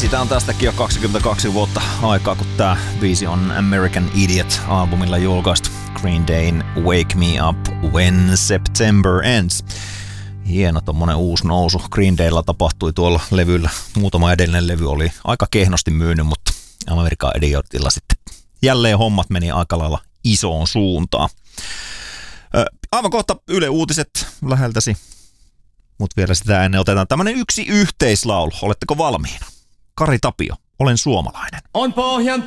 Siitä on tästäkin jo 22 vuotta aikaa, kun tää biisi on American Idiot-albumilla julkaistu. Green Dayn Wake Me Up When September Ends. Hieno tommonen uusi nousu. Green Daylla tapahtui tuolla levyllä. Muutama edellinen levy oli aika kehnosti myynyt, mutta American Idiotilla sitten jälleen hommat meni aika lailla isoon suuntaan. Aivan kohta Yle Uutiset läheltäsi, mutta vielä sitä ennen otetaan tämmönen yksi yhteislaulu. Oletteko valmiina? Kari Tapio, Olen suomalainen. On pohjan